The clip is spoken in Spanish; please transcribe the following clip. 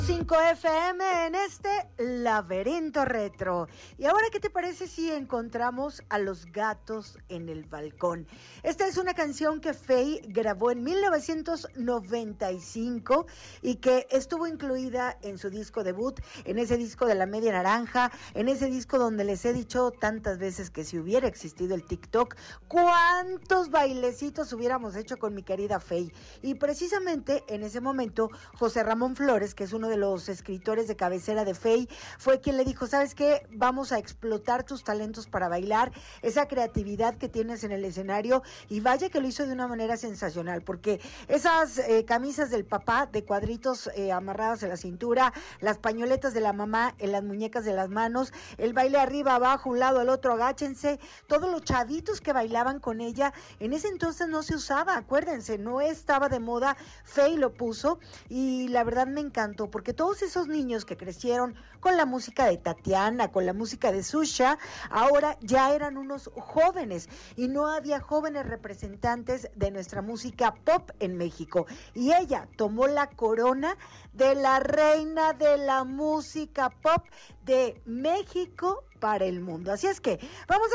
5 FM en este laberinto retro. Y ahora, ¿qué te parece si encontramos a los gatos en el balcón? Esta es una canción que Faye grabó en 1995 y que estuvo incluida en su disco debut, en ese disco de La Media Naranja, en ese disco donde les he dicho tantas veces que si hubiera existido el TikTok, ¿cuántos bailecitos hubiéramos hecho con mi querida Faye? Y precisamente en ese momento, José Ramón Flores, que es uno de los escritores de cabecera de Faye, fue quien le dijo, ¿sabes qué? Vamos a explotar tus talentos para bailar, esa creatividad que tienes en el escenario, y vaya que lo hizo de una manera sensacional, porque esas camisas del papá de cuadritos amarradas en la cintura, las pañoletas de la mamá en las muñecas de las manos, el baile arriba, abajo, un lado, al otro, agáchense, todos los chavitos que bailaban con ella, en ese entonces no se usaba, acuérdense, no estaba de moda, Faye lo puso, y la verdad me encantó, porque todos esos niños que crecieron con la música de Tatiana, con la música de Susha, ahora ya eran unos jóvenes y no había jóvenes representantes de nuestra música pop en México. Y ella tomó la corona de la reina de la música pop de México para el mundo. Así es que vamos a